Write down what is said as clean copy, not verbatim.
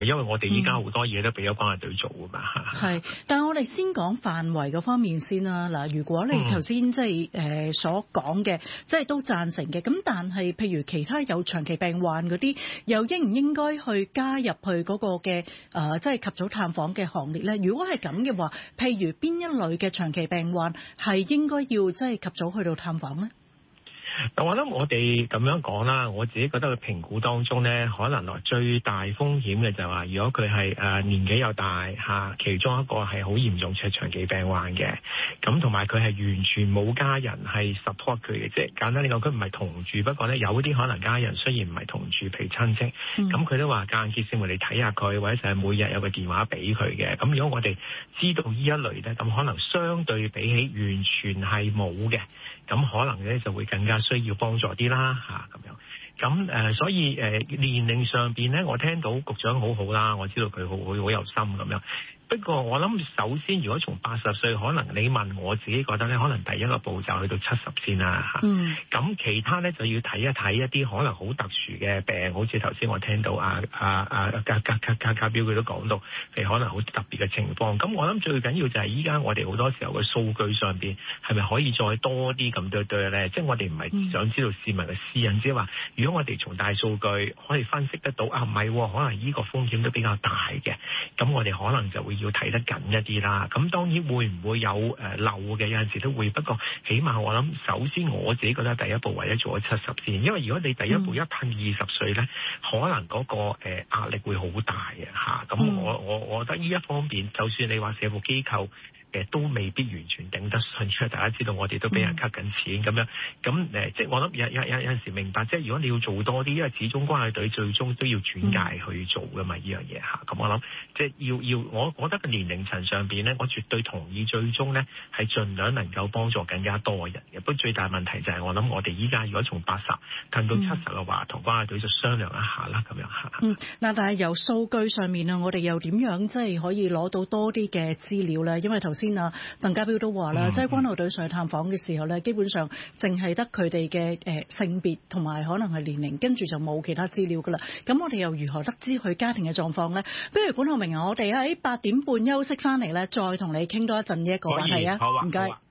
因為我哋依家好多嘢都俾咗關愛隊做㗎嘛。 係，但係我哋先講範圍嗰方面先啦。嗱，如果你頭先即係所講嘅，即係都贊成嘅，咁但係譬如其他有長期病患嗰啲，又應唔應該去加入去嗰個嘅即係及早探訪嘅行列咧？如果係咁嘅話，譬如邊一類嘅長期病患係應該要即係及早去到探訪咧？ 我諗我哋咁樣講啦，我自己覺得佢評估當中咧，可能最大風險嘅就係話，如果佢係年紀又大嚇，其中一個係好嚴重嘅長期病患嘅，咁同埋佢係完全冇家人係 support 佢嘅，即係簡單啲講，佢唔係同住，不過咧有啲可能家人雖然唔係同住，譬如親戚，咁佢都話間歇性會嚟睇下佢，或者就係每日有個電話俾佢嘅。咁如果我哋知道呢一類咧，咁可能相對比起完全係冇嘅，咁可能咧就會更加需要幫助啲啦嚇咁樣。咁所以年齡上邊咧，我聽到局長好好啦，我知道佢好有心咁樣。不過我諗首先，如果從80歲，可能你問我自己覺得咧，可能第一個步驟去到70先啦嚇。咁其他咧就要睇一睇一啲可能好特殊嘅病，好似頭先我聽到家標佢都講到，係可能好特別嘅情況。咁我諗最緊要就係依家我哋好多時候嘅數據上邊係咪可以再多啲咁對咧？即係我哋唔係想知道市民嘅私隱，即係話如果我哋從大數據可以分析得到唔係，可能呢個風險都比較大嘅，咁我哋可能就會要睇得緊一啲啦。咁當然會唔會有漏嘅？有陣時都會，不過起碼我諗首先我自己覺得第一步為咗做咗70先，因為如果你第一步一褪20歲咧，可能嗰個壓力會好大嘅嚇。咁我覺得呢一方面，就算你話社福機構都未必完全頂得順，因為大家知道我哋都俾人吸緊錢咁樣。咁即係我諗有陣時明白，即係如果你要做多啲，因為始終關愛隊最終都要轉介去做噶嘛呢樣嘢嚇。咁我諗即係要我覺得個年齡層上邊咧，我絕對同意最終咧係盡量能夠幫助更加多嘅人嘅。不過最大問題就係我諗我哋依家如果從80褪到70嘅話，同關愛隊就商量一下啦咁樣嚇。 嗱，但係由數據上面啊，我哋又點樣即係可以攞到多啲嘅資料咧？因為頭先啊，鄧家彪都話啦，即係關愛隊上去探訪嘅時候咧，基本上淨係得佢哋嘅性別同埋可能係年齡，跟住就冇其他資料噶啦。咁我哋又如何得知佢家庭嘅狀況咧？不如管浩鳴，我哋喺8點半休息翻嚟咧，再同你傾多一陣呢一個話題啊！唔該。